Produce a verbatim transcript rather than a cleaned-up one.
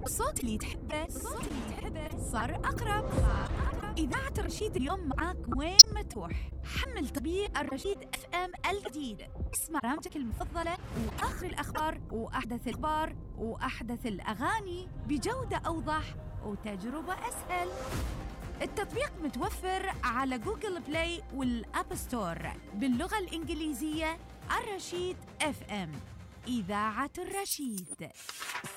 الصوت اللي تحبه الصوت اللي تحبه صار أقرب. إذاعة الرشيد اليوم معاك وين ما تروح. حمل تطبيق الرشيد اف ام الجديد، اسمع برامجك المفضلة وآخر الأخبار وأحدث الأخبار وأحدث الأغاني بجودة أوضح وتجربة أسهل. التطبيق متوفر على جوجل بلاي والأب ستور باللغة الإنجليزية. الرشيد اف ام، إذاعة الرشيد.